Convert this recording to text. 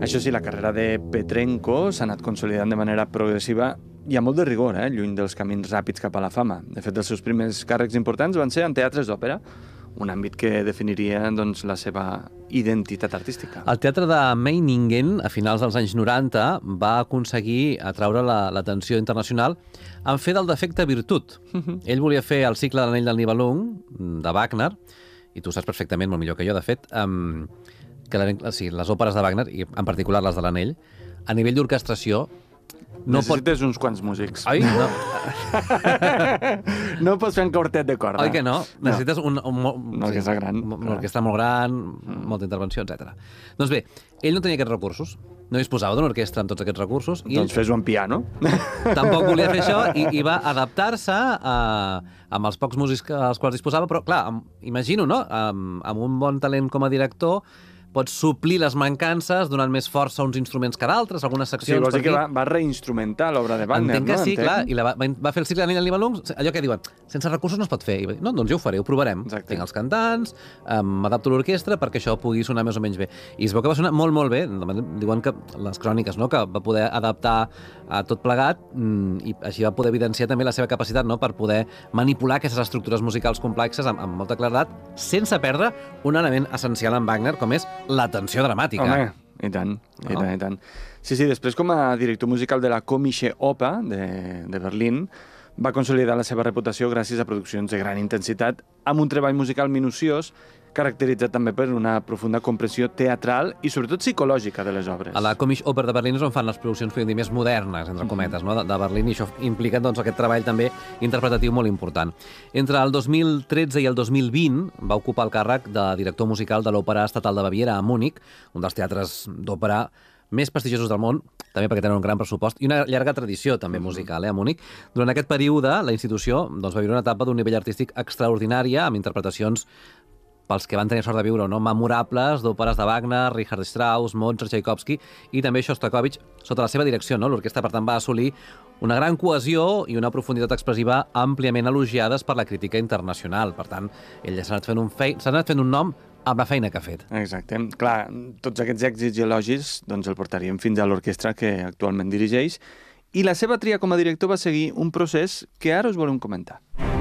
Això sí, la carrera de Petrenko s'ha anat consolidant de manera progressiva i amb molt de rigor, lluny dels camins ràpids cap a la fama. De fet, els seus primers càrrecs importants van ser en teatres d'òpera, un àmbit que definiria doncs, la seva identitat artística. El teatre de Meiningen, a finals dels anys 90, va aconseguir atraure l'atenció internacional en fer del defecte virtut. Ell volia fer el cicle de l'Anell del Nibelung, de Wagner, i tu saps perfectament, molt millor que jo, de fet, que les òperes de Wagner, i en particular les de l'Anell, a nivell d'orquestració, necessites uns quants músics. Oi? No. No pots fer un quartet de corda. Oi que no? Necessites una orquestra gran. Una orquestra molt gran, molta intervenció, etc. Doncs bé, ell no tenia aquests recursos, no disposava d'una orquestra amb tots aquests recursos. Doncs fes-ho en piano. Tampoc volia fer això i va adaptar-se amb els pocs músics als quals disposava, però clar, imagino, no? Amb un bon talent com a director pots suplir les mancances donant més força a uns instruments que d'altres, algunes seccions... Sí, vols dir que va reinstrumentar l'obra de Wagner, Entenc que sí, clar, i va fer el cicle de l'Anell del Nibelung, allò que diuen, sense recursos no es pot fer. I va dir, no, doncs ja ho faré, ho provarem. Exacte. Tinc els cantants, m'adapto a l'orquestra perquè això pugui sonar més o menys bé. I es veu que va sonar molt, molt bé. Diuen que les cròniques, no?, que va poder adaptar a tot plegat i així va poder evidenciar també la seva capacitat, no?, per poder manipular aquestes estructures musicals complexes amb molta claredat, sense perdre un element essencial en Wagner, com és la tensió dramàtica. Home, i tant, i tant, i tant. Sí, després com a director musical de la Komische Oper de Berlín va consolidar la seva reputació gràcies a produccions de gran intensitat amb un treball musical minuciós caracteritzat també per una profunda compressió teatral i sobretot psicològica de les obres. A la Komische Oper de Berlín és on fan les produccions, podríem dir, més modernes, entre cometes, no? de Berlín, i això implica doncs, aquest treball també interpretatiu molt important. Entre el 2013 i el 2020 va ocupar el càrrec de director musical de l'Òpera Estatal de Baviera a Múnich, un dels teatres d'òpera més prestigiosos del món, també perquè tenen un gran pressupost i una llarga tradició també musical a Múnich. Durant aquest període, la institució doncs, va viure una etapa d'un nivell artístic extraordinària, amb interpretacions pels que van tenir sort de viure, no?, memorables d'òperes de Wagner, Richard Strauss, Mozart, Tchaikovsky i també Shostakovich sota la seva direcció, no? L'orquestra, per tant, va assolir una gran cohesió i una profunditat expressiva àmpliament elogiades per la crítica internacional. Per tant, ell ja s'ha anat fent un nom amb la feina que ha fet. Exacte. Clar, tots aquests èxits i elogis doncs el portarien fins a l'orquestra que actualment dirigeix i la seva tria com a director va seguir un procés que ara us volem comentar.